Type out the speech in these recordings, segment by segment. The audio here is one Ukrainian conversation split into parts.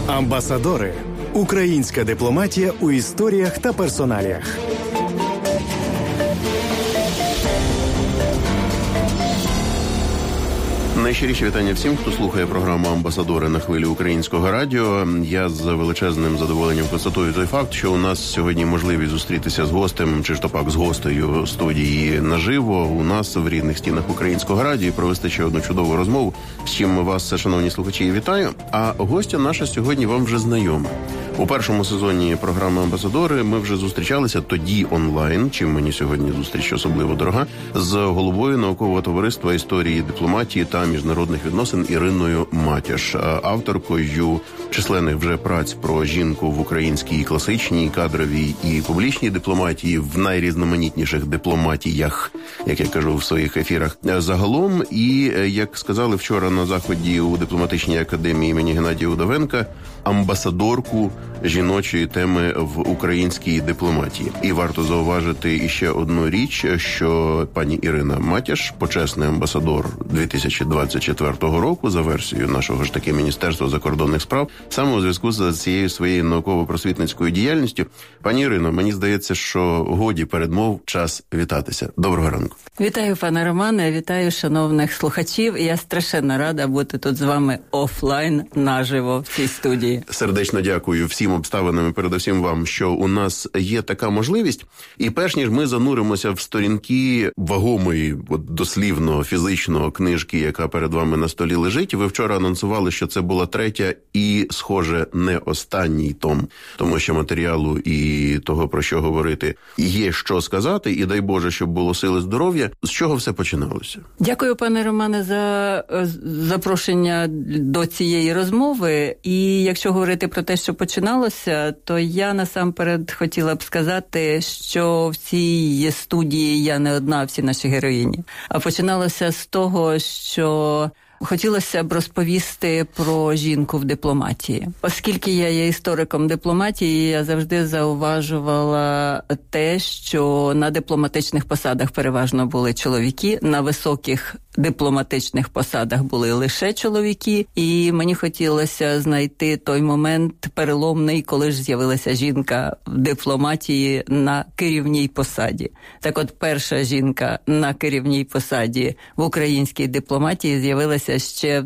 Амбасадори. Українська дипломатія у історіях та персоналіях. Найщиріші вітання всім, хто слухає програму «Амбасадори» на хвилі Українського радіо. Я з величезним задоволенням констатую той факт, що у нас сьогодні можливість зустрітися з гостем, чи ж то пак з гостею студії наживо у нас в рідних стінах Українського радіо і провести ще одну чудову розмову, з чим вас, шановні слухачі, вітаю. А гостя наша сьогодні вам вже знайома. У першому сезоні програми «Амбасадори» ми вже зустрічалися тоді онлайн, чим мені сьогодні зустріч особливо дорога, з головою наукового товариства історії дипломатії та міжнародних відносин Іриною Матяш, авторкою численних вже праць про жінку в українській класичній, кадровій і публічній дипломатії, в найрізноманітніших дипломатіях, як я кажу в своїх ефірах загалом. І, як сказали вчора на заході у дипломатичній академії імені Геннадія Удовенка, амбасадорку жіночої теми в українській дипломатії. І варто зауважити іще одну річ, що пані Ірина Матяш, почесний амбасадор 2024 року, за версією нашого ж таки Міністерства закордонних справ, саме у зв'язку з цією своєю науково-просвітницькою діяльністю. Пані Ірино, мені здається, що годі передмов, час вітатися. Доброго ранку. Вітаю, пане Романе, вітаю шановних слухачів. Я страшенно рада бути тут з вами офлайн, наживо в цій студії. Сердечно дякую всім обставинам і передусім вам, що у нас є така можливість. І перш ніж ми зануримося в сторінки вагомої, дослівно, фізично книжки, яка перед вами на столі лежить, ви вчора анонсували, що це була третя і, схоже, не останній том, тому що матеріалу і того, про що говорити, є що сказати, і дай Боже, щоб було сили здоров'я. З чого все починалося? Дякую, пане Романе, за запрошення до цієї розмови. І якщо говорити про те, що починалося, то я насамперед хотіла б сказати, що в цій студії я не одна, всі наші героїні. А починалося з того, що хотілося б розповісти про жінку в дипломатії. Оскільки я є істориком дипломатії, я завжди зауважувала те, що на дипломатичних посадах переважно були чоловіки, на високих дипломатичних посадах були лише чоловіки, і мені хотілося знайти той момент переломний, коли ж з'явилася жінка в дипломатії на керівній посаді. Так от, перша жінка на керівній посаді в українській дипломатії з'явилася ще в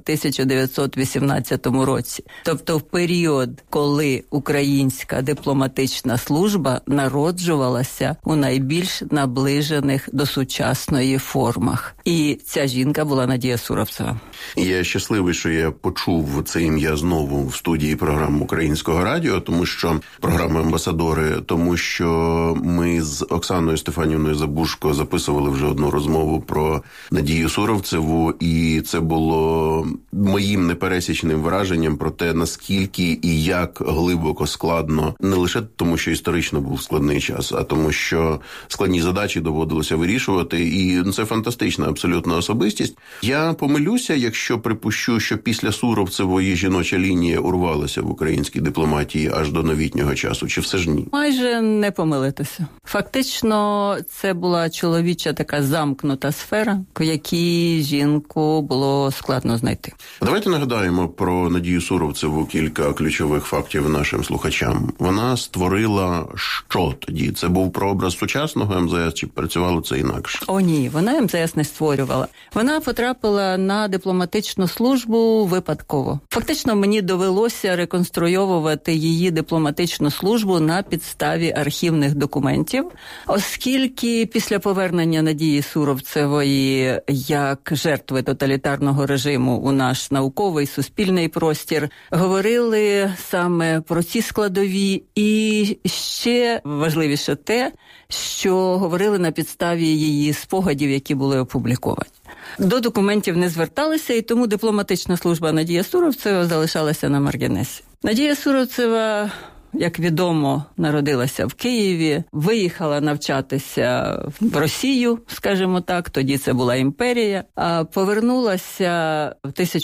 1918 році. Тобто в період, коли українська дипломатична служба народжувалася у найбільш наближених до сучасної формах. І ця жінка була Надія Суровцева. Я щасливий, що я почув це ім'я знову в студії програми Українського радіо, тому що програми «Амбасадори», тому що ми з Оксаною Стефанівною Забушко записували вже одну розмову про Надію Суровцеву, і це було моїм непересічним враженням про те, наскільки і як глибоко складно, не лише тому, що історично був складний час, а тому, що складні задачі доводилося вирішувати, і це фантастична абсолютно особистість. Я помилюся, якщо припущу, що після Суровцевої жіноча лінія урвалася в українській дипломатії аж до новітнього часу, чи все ж ні? Майже не помилитися. Фактично, це була чоловіча така замкнута сфера, в якій жінку було складно знайти. Давайте нагадаємо про Надію Суровцеву кілька ключових фактів нашим слухачам. Вона створила що тоді? Це був прообраз сучасного МЗС, чи працювало це інакше? О, ні, вона МЗС не створювала. Вона потрапила на дипломатичну службу випадково. Фактично, мені довелося реконструйовувати її дипломатичну службу на підставі архівних документів, оскільки після повернення Надії Суровцевої як жертви тоталітарного режиму у наш науковий суспільний простір говорили саме про ці складові, і ще важливіше те, що говорили на підставі її спогадів, які були опубліковані. До документів не зверталися, і тому дипломатична служба Надія Суровцева залишалася на маргінесі. Надія Суровцева, як відомо, народилася в Києві, виїхала навчатися в Росію, скажімо так, тоді це була імперія, а повернулася в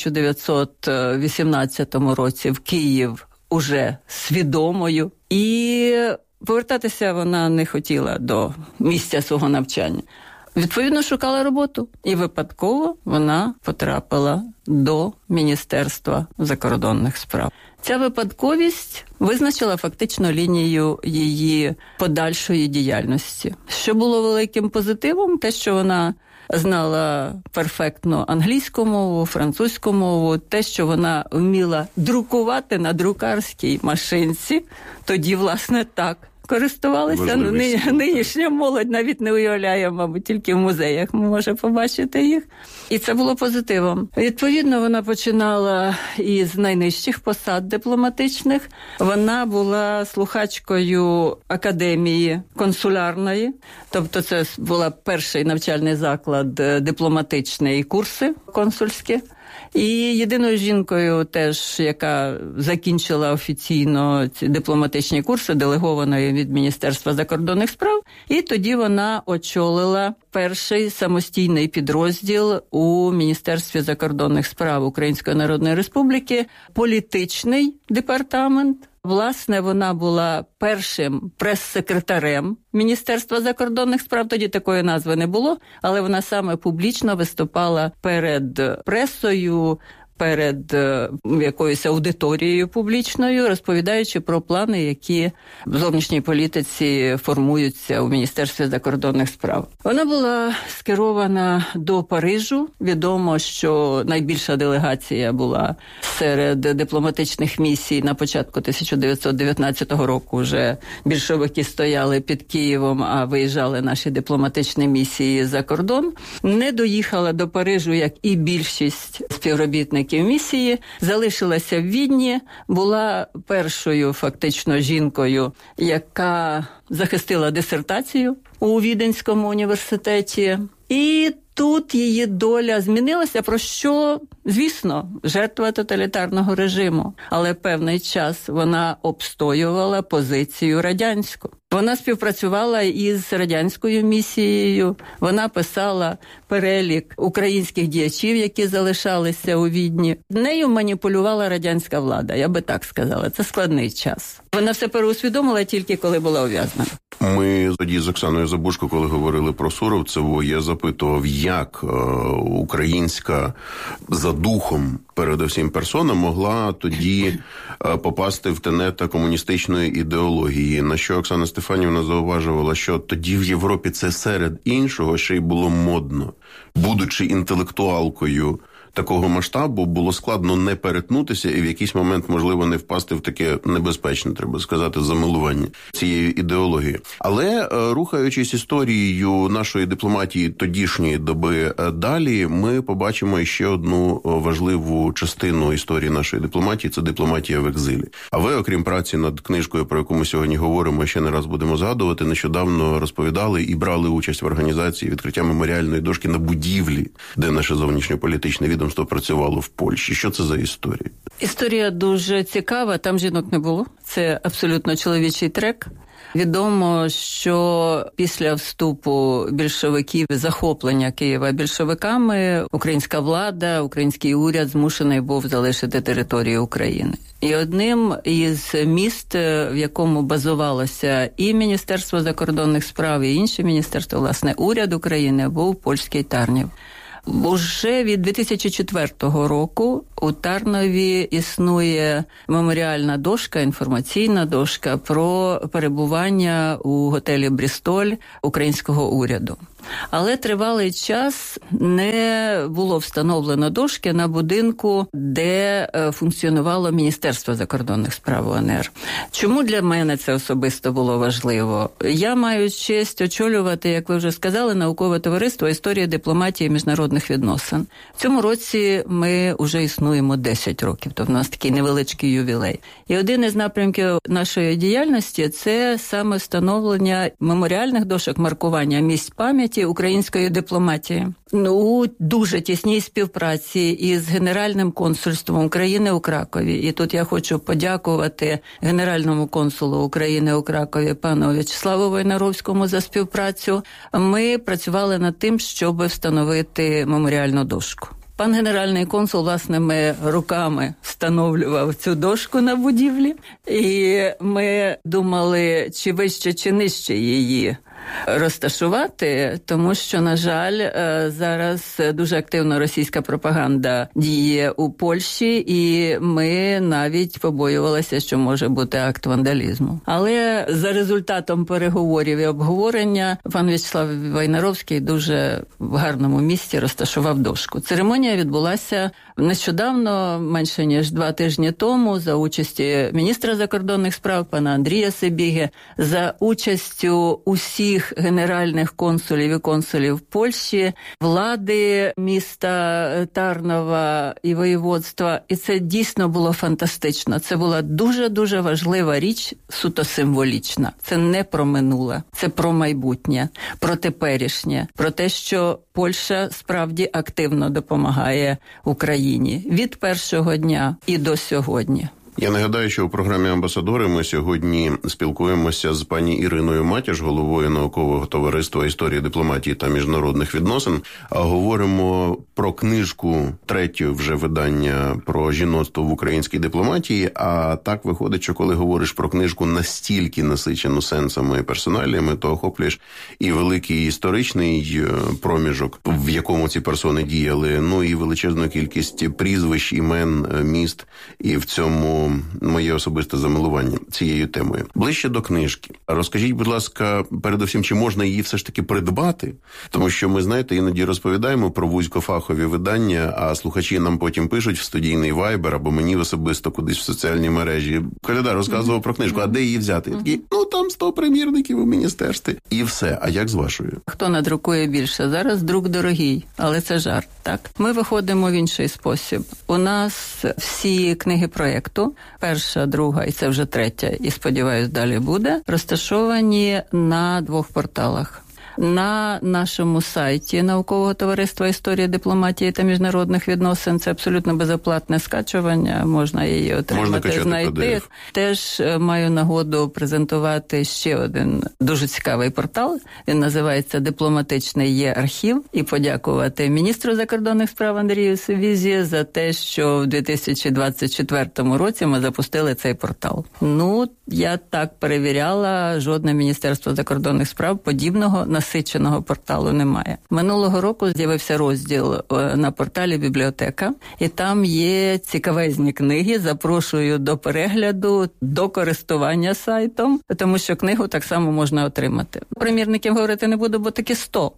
1918 році в Київ уже свідомою, і повертатися вона не хотіла до місця свого навчання. Відповідно, шукала роботу. І випадково вона потрапила до Міністерства закордонних справ. Ця випадковість визначила фактично лінію її подальшої діяльності. Що було великим позитивом? Те, що вона знала перфектно англійську мову, французьку мову, те, що вона вміла друкувати на друкарській машинці, тоді, власне, так користувалися. Нинішня молодь навіть не уявляє, мабуть, тільки в музеях може побачити їх. І це було позитивом. Відповідно, вона починала із найнижчих посад дипломатичних. Вона була слухачкою академії консулярної, тобто це була перший навчальний заклад дипломатичний, курси консульські. І єдиною жінкою теж, яка закінчила офіційно ці дипломатичні курси, делегованої від Міністерства закордонних справ, і тоді вона очолила перший самостійний підрозділ у Міністерстві закордонних справ Української Народної Республіки, політичний департамент. Власне, вона була першим прес-секретарем Міністерства закордонних справ, тоді такої назви не було, але вона саме публічно виступала перед пресою, перед якоюсь аудиторією публічною, розповідаючи про плани, які в зовнішній політиці формуються у Міністерстві закордонних справ. Вона була скерована до Парижу. Відомо, що найбільша делегація була серед дипломатичних місій на початку 1919 року. Вже більшовики стояли під Києвом, а виїжджали наші дипломатичні місії за кордон. Не доїхала до Парижу, як і більшість співробітників місії, залишилася в Відні, була першою фактично жінкою, яка захистила дисертацію у Віденському університеті. І тут її доля змінилася, про що, звісно, жертва тоталітарного режиму. Але певний час вона обстоювала позицію радянську. Вона співпрацювала із радянською місією, вона писала перелік українських діячів, які залишалися у Відні. Нею маніпулювала радянська влада, я би так сказала. Це складний час. Вона все переусвідомила тільки, коли була ув'язнена. Ми тоді з Оксаною Забужко, коли говорили про Суровцеву, я запитував, як українська за духом, передусім персона, могла тоді попасти в тенета комуністичної ідеології. На що Оксана Стефанівна зауважувала, що тоді в Європі це серед іншого ще й було модно. Будучи інтелектуалкою такого масштабу, було складно не перетнутися і в якийсь момент, можливо, не впасти в таке небезпечне, треба сказати, замилування цієї ідеології. Але, рухаючись історією нашої дипломатії тодішньої доби далі, ми побачимо ще одну важливу частину історії нашої дипломатії – це дипломатія в екзилі. А ви, окрім праці над книжкою, про яку ми сьогодні говоримо, ще не раз будемо згадувати, нещодавно розповідали і брали участь в організації відкриття меморіальної дошки на будівлі, де наше зовнішньополітичне відомство працювало в Польщі. Що це за історія? Історія дуже цікава, там жінок не було. Це абсолютно чоловічий трек. Відомо, що після вступу більшовиків, захоплення Києва більшовиками, українська влада, український уряд змушений був залишити територію України. І одним із міст, в якому базувалося і Міністерство закордонних справ, і інші міністерства, власне, уряд України, був польський Тарнів. Уже від 2004 року у Тарнові існує меморіальна дошка, інформаційна дошка про перебування у готелі «Брістоль» українського уряду. Але тривалий час не було встановлено дошки на будинку, де функціонувало Міністерство закордонних справ УНР. Чому для мене це особисто було важливо? Я маю честь очолювати, як ви вже сказали, наукове товариство «Історія дипломатії і міжнародних відносин». В цьому році ми вже існуємо 10 років, тобто у нас такий невеличкий ювілей. І один із напрямків нашої діяльності – це саме встановлення меморіальних дошок, маркування місць пам'яті української дипломатії. У дуже тісній співпраці із Генеральним консульством України у Кракові. І тут я хочу подякувати Генеральному консулу України у Кракові пану В'ячеславу Войнаровському за співпрацю. Ми працювали над тим, щоб встановити меморіальну дошку. Пан генеральний консул власними руками встановлював цю дошку на будівлі, і ми думали, чи вище, чи нижче її розташувати, тому що, на жаль, зараз дуже активно російська пропаганда діє у Польщі, і ми навіть побоювалися, що може бути акт вандалізму. Але за результатом переговорів і обговорення пан В'ячеслав Войнаровський дуже в гарному місці розташував дошку. Церемонія відбулася нещодавно, менше ніж 2 тижні тому, за участі міністра закордонних справ пана Андрія Сибіги, за участю усіх генеральних консулів і консулів Польщі, влади міста Тарнова і воєводства. І це дійсно було фантастично. Це була дуже-дуже важлива річ, суто символічна. Це не про минуле, це про майбутнє, про теперішнє, про те, що Польща справді активно допомагає Україні від першого дня і до сьогодні. Я нагадаю, що у програмі «Амбасадори» ми сьогодні спілкуємося з пані Іриною Матяш, головою наукового товариства історії дипломатії та міжнародних відносин, а говоримо про книжку, третє вже видання про жіноцтво в українській дипломатії, а так виходить, що коли говориш про книжку настільки насичену сенсами і персоналіями, то охоплюєш і великий історичний проміжок, в якому ці персони діяли, ну і величезну кількість прізвищ, імен, міст, і в цьому моє особисте замилування цією темою. Ближче до книжки. Розкажіть, будь ласка, передусім, чи можна її все ж таки придбати? Тому що ми, знаєте, іноді розповідаємо про вузькофахові видання, а слухачі нам потім пишуть в студійний Viber або мені особисто кудись в соціальній мережі. Коляда розказував про книжку, а де її взяти? Я такий, там 100 примірників у міністерстві. І все. А як з вашою? Хто надрукує більше? Зараз друк дорогий, але це жарт, так? Ми виходимо в інший спосіб. У нас всі книги проєкту, перша, друга і це вже третя, і сподіваюсь, далі буде, розташовані на 2 порталах. На нашому сайті Наукового товариства історії дипломатії та міжнародних відносин, це абсолютно безоплатне скачування, можна її отримати, знайти. PDF. Теж маю нагоду презентувати ще один дуже цікавий портал, він називається «Дипломатичний є-архів», і подякувати міністру закордонних справ Андрію Сибізі за те, що в 2024 році ми запустили цей портал. Я так перевіряла, жодне міністерство закордонних справ подібного насиченого порталу немає. Минулого року з'явився розділ на порталі «Бібліотека», і там є цікавезні книги. Запрошую до перегляду, до користування сайтом, тому що книгу так само можна отримати. Примірників говорити не буду, бо таки 100.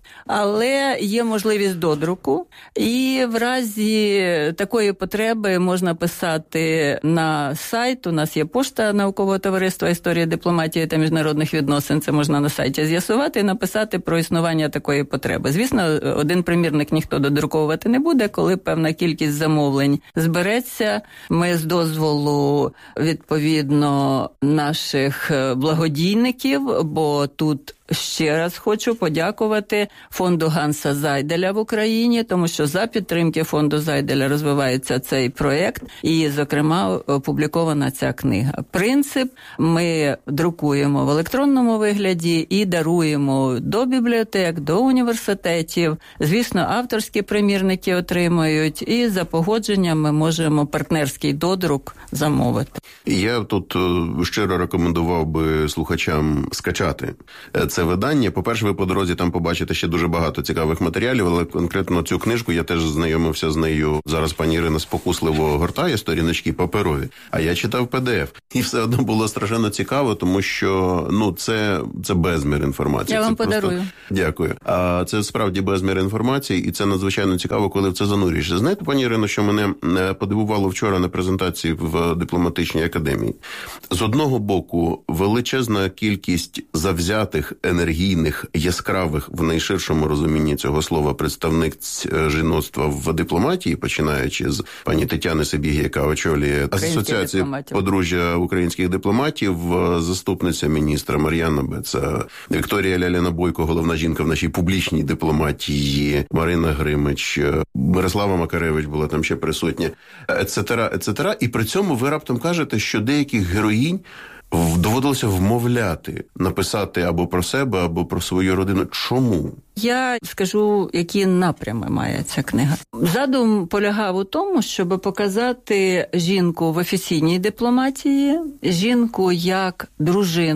Але є можливість додруку, і в разі такої потреби можна писати на сайт. У нас є пошта Наукового товариства історії дипломатії та міжнародних відносин. Це можна на сайті з'ясувати і написати про існування такої потреби. Звісно, один примірник ніхто додруковувати не буде, коли певна кількість замовлень збереться. Ми з дозволу, відповідно, наших благодійників, бо тут ще раз хочу подякувати фонду Ганса Зайделя в Україні, тому що за підтримки фонду Зайделя розвивається цей проєкт і, зокрема, опублікована ця книга. Принцип ми друкуємо в електронному вигляді і даруємо до бібліотек, до університетів. Звісно, авторські примірники отримують, і за погодженням ми можемо партнерський додрук замовити. Я тут щиро рекомендував би слухачам скачати це видання. По-перше, ви по дорозі там побачите ще дуже багато цікавих матеріалів, але конкретно цю книжку я теж знайомився з нею. Зараз пані Ірина спокусливо гортає сторіночки паперові, а я читав PDF. І все одно було страшенно цікаво, тому що, це безмір інформації. Я вам подарую. Просто... Дякую. А це справді безмір інформації, і це надзвичайно цікаво, коли в це занурюєшся. Знаєте, пані Ірино, що мене подивувало вчора на презентації в дипломатичній академії? З одного боку, величезна кількість завзятих, енергійних, яскравих, в найширшому розумінні цього слова, представниць жіноцтва в дипломатії, починаючи з пані Тетяни Сибіги, яка очолює Асоціацію подружжя українських дипломатів, заступниця міністра Мар'яна Беца, Вікторія Ляліна Бойко, головна жінка в нашій публічній дипломатії, Марина Гримич, Мирослава Макаревич була там ще присутня, ецетера, ецетера. І при цьому ви раптом кажете, що деяких героїнь доводилося вмовляти, написати або про себе, або про свою родину. Чому? Я скажу, які напрями має ця книга. Задум полягав у тому, щоб показати жінку в офіційній дипломатії, жінку як дружину,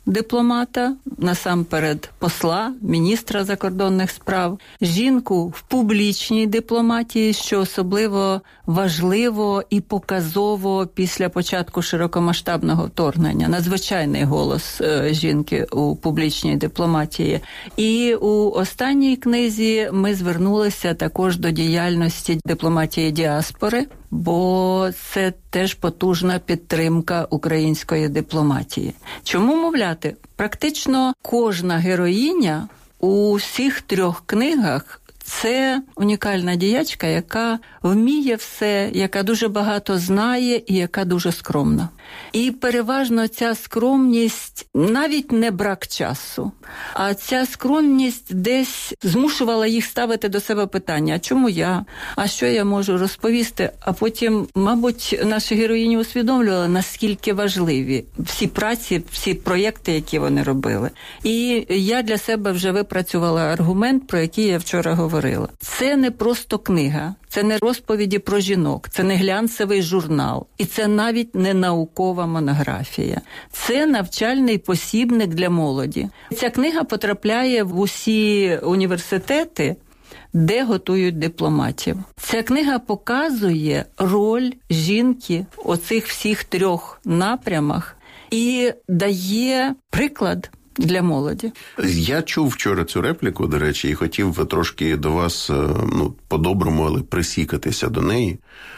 дипломата, насамперед посла, міністра закордонних справ, жінку в публічній дипломатії, що особливо важливо і показово після початку широкомасштабного вторгнення. Надзвичайний голос жінки у публічній дипломатії. І у останній книзі ми звернулися також до діяльності дипломатії діаспори, бо це теж потужна підтримка української дипломатії. Чому мовляти? Практично кожна героїня у всіх 3 книгах це унікальна діячка, яка вміє все, яка дуже багато знає і яка дуже скромна. І переважно ця скромність навіть не брак часу, а ця скромність десь змушувала їх ставити до себе питання, а чому я, а що я можу розповісти, а потім, мабуть, наші героїні усвідомлювали, наскільки важливі всі праці, всі проєкти, які вони робили. І я для себе вже випрацювала аргумент, про який я вчора говорила. Це не просто книга, це не розповіді про жінок, це не глянцевий журнал, і це навіть не наукова монографія. Це навчальний посібник для молоді. Ця книга потрапляє в усі університети, де готують дипломатів. Ця книга показує роль жінки в оцих всіх 3 напрямах і дає приклад для молоді. Я чув вчора цю репліку, до речі, і хотів трошки до вас, по-доброму, але присікатися до неї.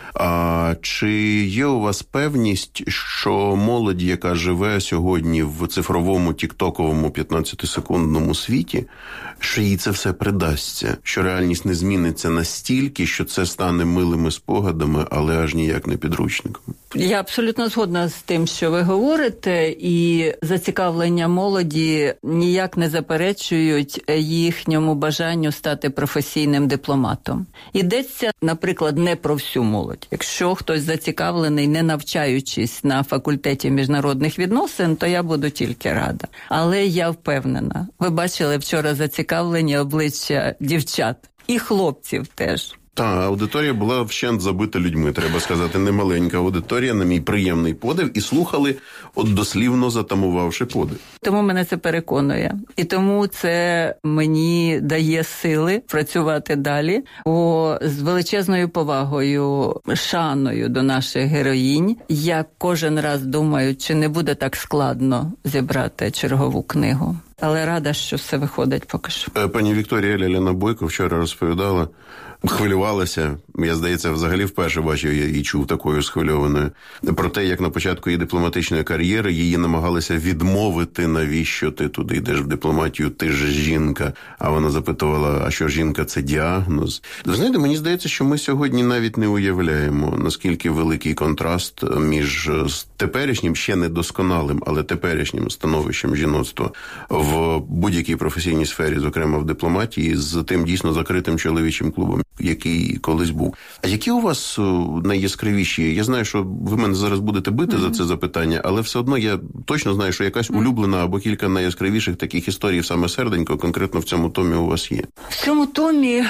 А чи є у вас певність, що молодь, яка живе сьогодні в цифровому тіктоковому 15-секундному світі, що їй це все придасться, що реальність не зміниться настільки, що це стане милими спогадами, але аж ніяк не підручником? Я абсолютно згодна з тим, що ви говорите, і зацікавлення молоді ніяк не заперечують їхньому бажанню стати професійним дипломатом. Йдеться, наприклад, не про всю молодь. Якщо хтось зацікавлений, не навчаючись на факультеті міжнародних відносин, то я буду тільки рада. Але я впевнена. Ви бачили вчора зацікавлені обличчя дівчат і хлопців теж. Та, аудиторія була вщент забита людьми, треба сказати, немаленька аудиторія, на мій приємний подив, і слухали, дослівно затамувавши подив. Тому мене це переконує. І тому це мені дає сили працювати далі, бо з величезною повагою, шаною до наших героїнь, я кожен раз думаю, чи не буде так складно зібрати чергову книгу. Але рада, що все виходить поки що. Пані Вікторія Ляляна Бойко вчора розповідала, хвилювалася, я, здається, взагалі вперше бачив її чув такою схвильованою, про те, як на початку її дипломатичної кар'єри її намагалися відмовити, навіщо ти туди йдеш в дипломатію, ти ж жінка. А вона запитувала, а що жінка – це діагноз. Ви знаєте, мені здається, що ми сьогодні навіть не уявляємо, наскільки великий контраст між теперішнім, ще недосконалим, але теперішнім становищем жіноцтва в будь-якій професійній сфері, зокрема в дипломатії, з тим дійсно закритим чоловічим клубом, який колись був. А які у вас найяскравіші? Я знаю, що ви мене зараз будете бити за це запитання, але все одно я точно знаю, що якась улюблена або кілька найяскравіших таких історій саме серденько конкретно в цьому томі у вас є. В цьому томі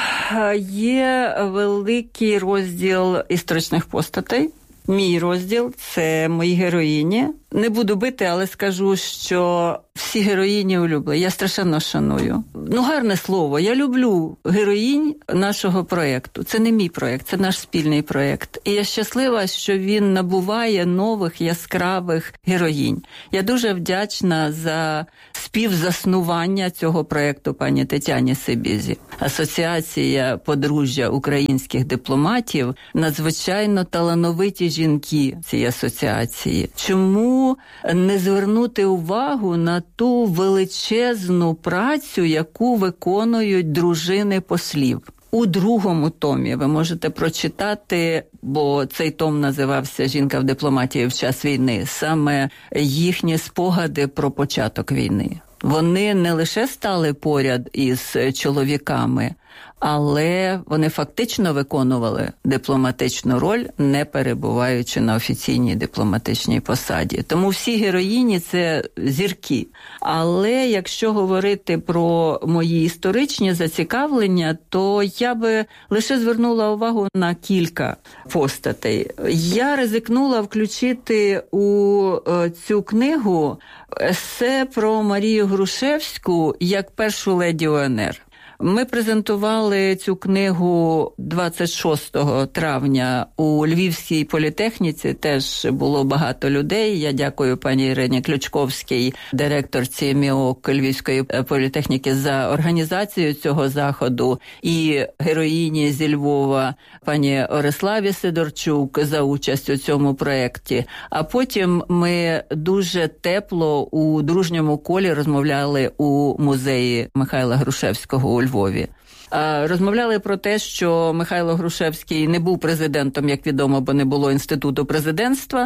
є великий розділ історичних постатей. Мій розділ – це мої героїні. Не буду бити, але скажу, що всі героїні улюблені. Я страшенно шаную. Гарне слово. Я люблю героїнь нашого проєкту. Це не мій проєкт, це наш спільний проєкт. І я щаслива, що він набуває нових яскравих героїнь. Я дуже вдячна за співзаснування цього проєкту пані Тетяні Сибізі. Асоціація подружжя українських дипломатів – надзвичайно талановиті жінки цієї асоціації. Чому не звернути увагу на ту величезну працю, яку виконують дружини послів? У другому томі ви можете прочитати, бо цей том називався «Жінка в дипломатії в час війни», саме їхні спогади про початок війни. Вони не лише стали поряд із чоловіками, але вони фактично виконували дипломатичну роль, не перебуваючи на офіційній дипломатичній посаді. Тому всі героїні – це зірки. Але якщо говорити про мої історичні зацікавлення, то я би лише звернула увагу на кілька постатей. Я ризикнула включити у цю книгу есе про Марію Грушевську як першу леді УНР. Ми презентували цю книгу 26 травня у Львівській політехніці. Теж було багато людей. Я дякую пані Ірині Ключковській, директорці МІОК Львівської політехніки, за організацію цього заходу. І героїні зі Львова, пані Ориславі Сидорчук, за участь у цьому проєкті. А потім ми дуже тепло у дружньому колі розмовляли у музеї Михайла Грушевського у Львові. Розмовляли про те, що Михайло Грушевський не був президентом, як відомо, бо не було інституту президентства,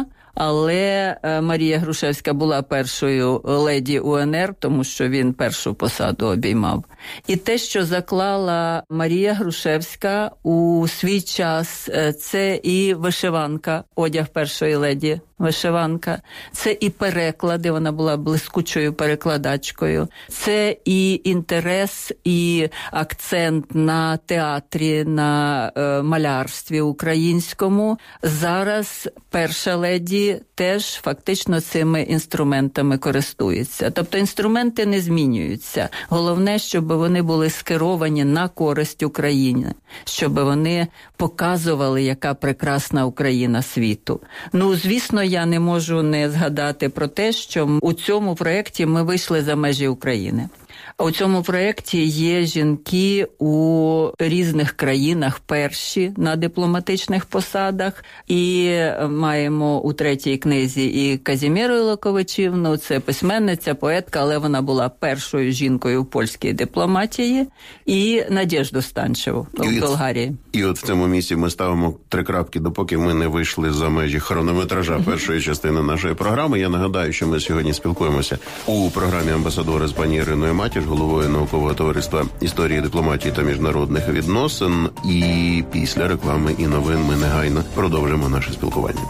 але Марія Грушевська була першою леді УНР, тому що він першу посаду обіймав. І те, що заклала Марія Грушевська у свій час, це і вишиванка, одяг першої леді, вишиванка, це і переклади, вона була блискучою перекладачкою, це і інтерес, і акцент на театрі, на малярстві українському. Зараз перша леді теж фактично цими інструментами користується. Тобто інструменти не змінюються. Головне, щоб вони були скеровані на користь України, щоб вони показували, яка прекрасна Україна світу. Ну, звісно, я не можу не згадати про те, що у цьому проєкті ми вийшли за межі України. У цьому проєкті є жінки у різних країнах перші на дипломатичних посадах. І маємо у третій книзі і Казіміру Ілаковичівну, це письменниця, поетка, але вона була першою жінкою в польській дипломатії, і Надєжду Станчеву в Болгарії. І от в цьому місці ми ставимо 3 крапки, допоки ми не вийшли за межі хронометража першої частини нашої програми. Я нагадаю, що ми сьогодні спілкуємося у програмі «Амбасадори» з пані Іриною Матіш, головою наукового товариства історії, дипломатії та міжнародних відносин. І після реклами і новин ми негайно продовжимо наше спілкування.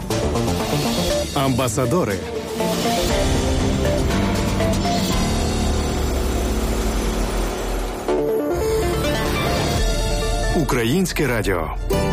Амбасадори. Українське радіо.